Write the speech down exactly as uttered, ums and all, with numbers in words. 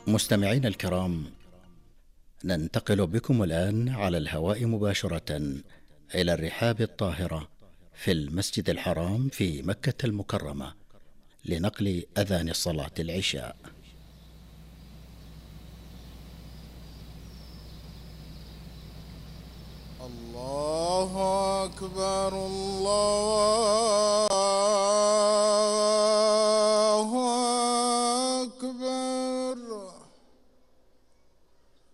مستمعينا الكرام، ننتقل بكم الآن على الهواء مباشرة إلى الرحاب الطاهرة في المسجد الحرام في مكة المكرمة لنقل أذان صلاة العشاء. الله أكبر الله